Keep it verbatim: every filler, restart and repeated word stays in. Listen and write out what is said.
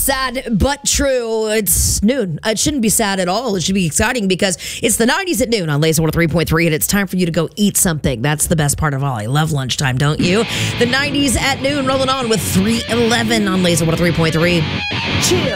sad but true. It's noon. It shouldn't be sad at all. It should be exciting because it's the nineties at noon on Laser one oh three point three, and it's time for you to go eat something. That's the best part of all. I love lunchtime, don't you? The nineties at noon rolling on with three eleven on Laser one oh three point three. Chill.